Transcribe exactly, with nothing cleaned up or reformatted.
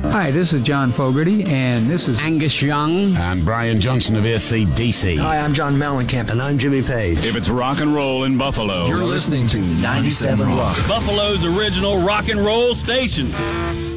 Hi, this is John Fogerty, and this is Angus Young. And Brian Johnson of A C D C. Hi, I'm John Mellencamp. And I'm Jimmy Page. If it's rock and roll in Buffalo, you're listening to ninety-seven Rock, Buffalo's original rock and roll station.